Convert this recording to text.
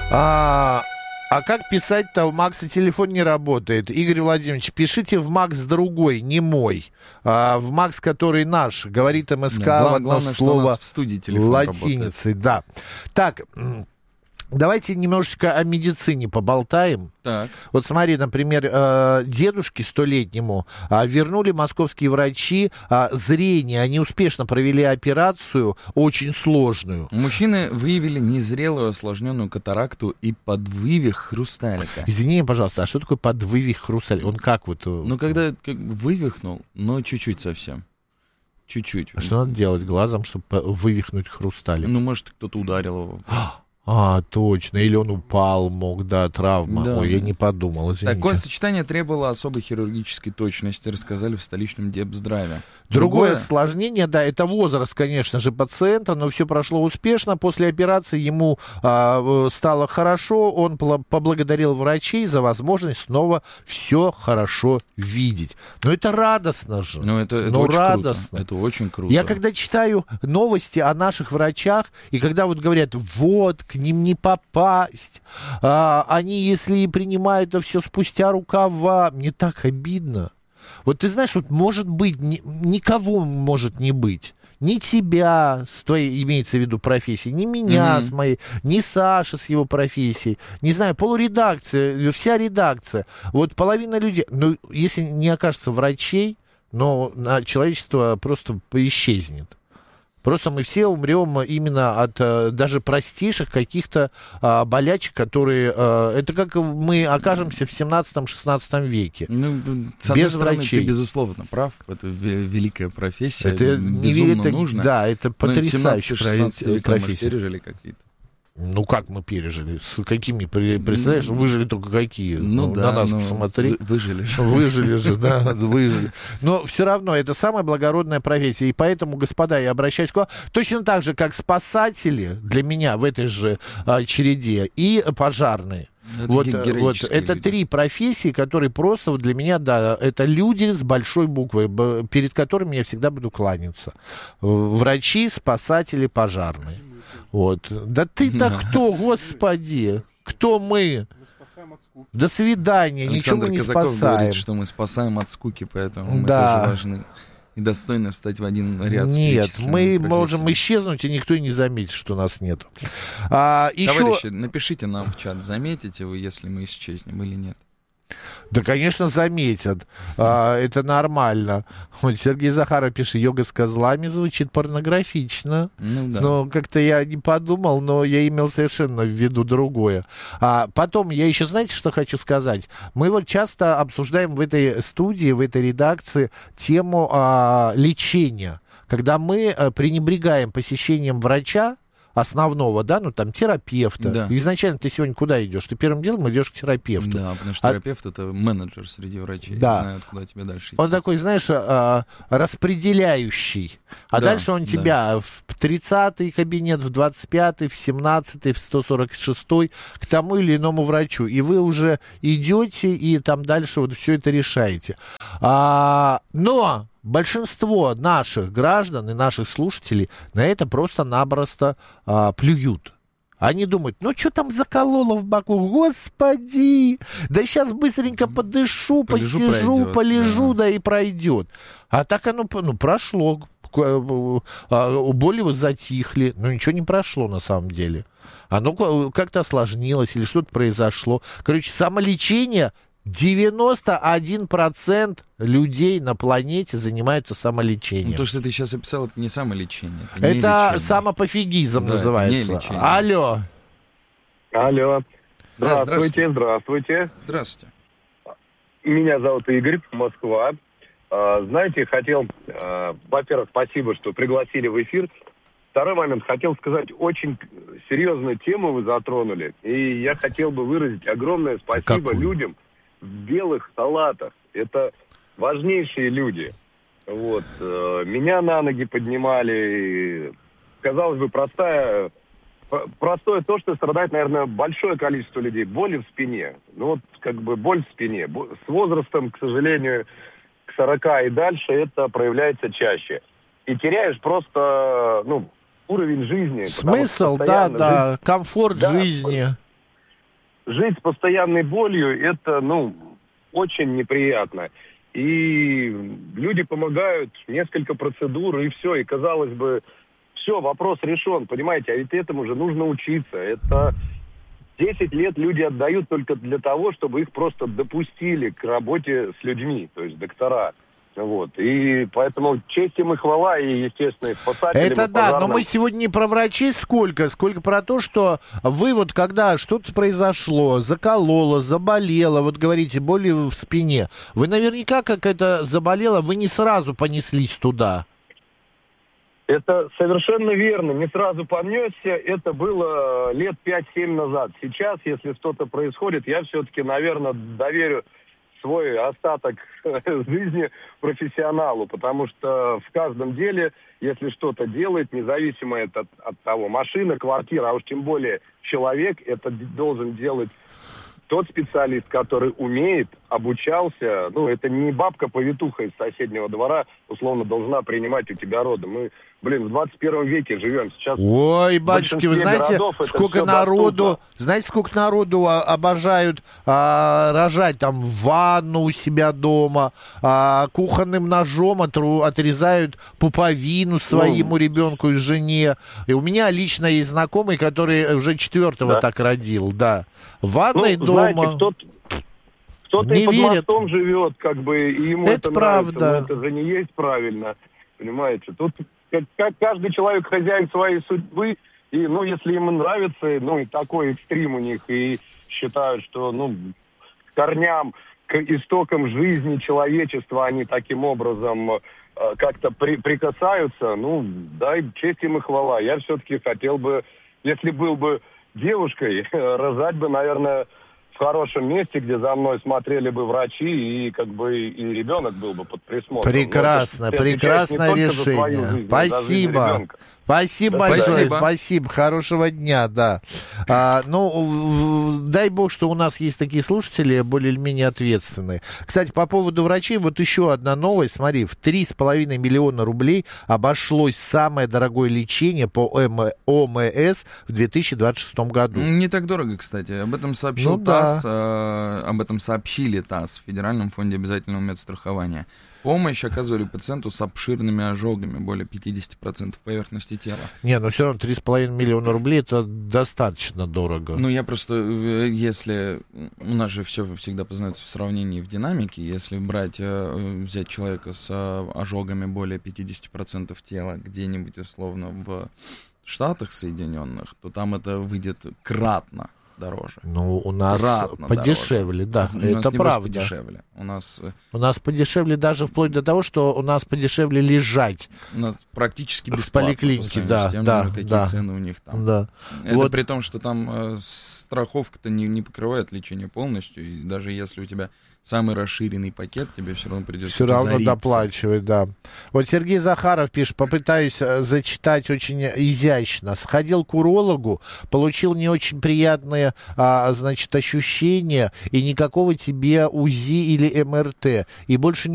А как писать-то? У Макса телефон не работает. Игорь Владимирович, пишите в Макс другой, не мой. В Макс, который наш. Говорит МСК в одно главное, слово что у нас в студии телефон латиницей. Да. Так, давайте немножечко о медицине поболтаем. Так. Вот смотри, например, дедушке 100-летнему вернули московские врачи зрение. Они успешно провели операцию, очень сложную. Мужчины выявили незрелую осложненную катаракту и подвывих хрусталика. Извини, пожалуйста, а что такое подвывих хрусталика? Он как вот... Ну, когда как бы вывихнул, но чуть-чуть совсем. Чуть-чуть. А что надо делать глазом, чтобы вывихнуть хрусталик? Ну, может, кто-то ударил его. Точно. Или он упал, мог, да, травма. Да. Ой, я не подумал, извините. Такое сочетание требовало особой хирургической точности, рассказали в столичном Депздраве. Другое осложнение, да, это возраст, конечно же, пациента, но все прошло успешно. После операции ему стало хорошо, он поблагодарил врачей за возможность снова все хорошо видеть. Но это радостно же. Ну, это очень радостно. Круто. Это очень круто. Я когда читаю новости о наших врачах, и когда вот говорят, вот, к ним не попасть, они, если и принимают, то все спустя рукава, мне так обидно. Вот ты знаешь, вот может быть, никого может не быть. Ни тебя с твоей, имеется в виду, профессией, ни меня с моей, ни Саши с его профессией. Не знаю, полуредакция, вся редакция. Вот половина людей, ну, если не окажется врачей, но человечество просто исчезнет. Просто мы все умрем именно от даже простейших каких-то болячек, которые... это как мы окажемся в 17-16 веке. Ну, с без стороны, врачей. Ты, безусловно, прав. Это великая профессия. Это безумно нужно. Да, это потрясающая профессия. Пережили какие-то. Ну, как мы пережили? С какими? Представляешь, выжили только какие? Ну да, на нас посмотри. Выжили. Выжили же, да, выжили. Но все равно, это самая благородная профессия. И поэтому, господа, я обращаюсь к вам, точно так же, как спасатели для меня в этой же череде и пожарные. Вот это люди. 3 профессии, которые просто вот для меня, да, это люди с большой буквы, перед которыми я всегда буду кланяться. Врачи, спасатели, пожарные. Вот. Да ты-то кто, господи? Кто мы? Мы спасаем от скуки. До свидания, Александр ничего мы не Казаков спасаем. говорит, что мы спасаем от скуки, поэтому мы Да. тоже должны и достойно встать в один ряд с Нет, мы перечисленными можем профессиями. исчезнуть, и никто и не заметит, что нас нет. Еще... Товарищи, напишите нам в чат, заметите вы, если мы исчезнем или нет. Да, конечно, заметят. Это нормально. Вот Сергей Захаров пишет, йога с козлами звучит порнографично. Ну да. Но как-то я не подумал, но я имел совершенно в виду другое. Потом, я еще, знаете, что хочу сказать? Мы вот часто обсуждаем в этой студии, в этой редакции тему лечения. Когда мы пренебрегаем посещением врача, основного, да, ну там терапевта. Да. Изначально ты сегодня куда идешь? Ты первым делом идешь к терапевту. Да, потому что терапевт это менеджер среди врачей. Да. Знает, куда тебе дальше идти. Он такой, знаешь, распределяющий. А Да, дальше он тебя в 30-й кабинет, в 25-й, в 17-й, в 146-й к тому или иному врачу. И вы уже идете и там дальше вот все это решаете. Но большинство наших граждан и наших слушателей на это просто-напросто плюют. Они думают, ну что там закололо в боку, господи, да сейчас быстренько подышу, посижу, полежу, да и пройдет. А так оно прошло, боли затихли, но ничего не прошло на самом деле. Оно как-то осложнилось или что-то произошло. Короче, самолечение... 91% людей на планете занимаются самолечением. Ну, то, что ты сейчас описал, это не самолечение. Это самопофигизм, да, называется. Алло. Алло. Здравствуйте. Здравствуйте. Здравствуйте. Меня зовут Игорь, Москва. Знаете, хотел, во-первых, спасибо, что пригласили в эфир. Второй момент, хотел сказать, очень серьезную тему вы затронули. И я хотел бы выразить огромное спасибо людям в белых халатах. Это важнейшие люди. Вот. Меня на ноги поднимали. Казалось бы, простое то, что страдает, наверное, большое количество людей. Боли в спине. Ну вот, как бы боль в спине. С возрастом, к сожалению, к 40 и дальше это проявляется чаще. И теряешь просто, уровень жизни. Смысл, да, комфорт жизни. жить с постоянной болью, это, очень неприятно. И люди помогают, несколько процедур, и все. И, казалось бы, все, вопрос решен, понимаете? А ведь этому же нужно учиться. Это 10 лет люди отдают только для того, чтобы их просто допустили к работе с людьми, то есть доктора. Вот. И поэтому честь им и хвала, и, естественно, и спасателям, Это и да, пожарным. но мы сегодня не про врачей сколько про то, что вы вот когда что-то произошло, закололо, заболело, вот говорите, боли в спине, вы наверняка, как это заболело, вы не сразу понеслись туда. Это совершенно верно. Не сразу понесся. Это было лет 5-7 назад. Сейчас, если что-то происходит, я все-таки, наверное, доверю свой остаток жизни профессионалу, потому что в каждом деле, если что-то делает, независимо это от того, машина, квартира, а уж тем более человек, это должен делать тот специалист, который умеет, обучался. Это не бабка-повитуха из соседнего двора, условно, должна принимать у тебя роды. Мы, в 21 веке живем сейчас. Ой, батюшки, вы знаете, сколько народу обожают рожать там в ванну у себя дома, кухонным ножом отрезают пуповину своему ребенку и жене. И у меня лично есть знакомый, который уже 4-го так родил, да. В ванной дома. Знаете, кто-то и под мостом живет, и ему это правда. Нравится, но это же не есть правильно, понимаете. Тут каждый человек хозяин своей судьбы, и, если им нравится, и такой экстрим у них, и считают, что, к корням, к истокам жизни человечества они таким образом как-то прикасаются, дай честь им и хвала. Я все-таки хотел бы, если был бы девушкой, рожать бы, наверное, в хорошем месте, где за мной смотрели бы врачи, и и ребенок был бы под присмотром. Прекрасное решение. Спасибо. Спасибо большое, спасибо. Хорошего дня, да. Дай бог, что у нас есть такие слушатели, более или менее ответственные. Кстати, по поводу врачей, вот еще одна новость. Смотри, в 3,5 миллиона рублей обошлось самое дорогое лечение по ОМС в 2026 году. Не так дорого, кстати. Об этом сообщил ТАСС, об этом сообщили ТАСС в Федеральном фонде обязательного медстрахования. Помощь оказывали пациенту с обширными ожогами, более 50% поверхности тела. Не, но все равно 3,5 миллиона рублей это достаточно дорого. Я просто, если у нас же все всегда познается в сравнении в динамике, если взять человека с ожогами более 50% тела где-нибудь условно в Штатах Соединенных, то там это выйдет кратно дороже. У нас подешевле, да, это правда. Подешевле. У нас подешевле даже вплоть до того, что у нас подешевле лежать. У нас практически бесплатно. В поликлинике, да. Какие цены у них там. Да. Это при том, что там страховка-то не покрывает лечение полностью, и даже если у тебя самый расширенный пакет, тебе все равно придется все равно доплачивать, да. Вот Сергей Захаров пишет, попытаюсь зачитать очень изящно. Сходил к урологу, получил не очень приятные, ощущения, и никакого тебе УЗИ или МРТ. И больше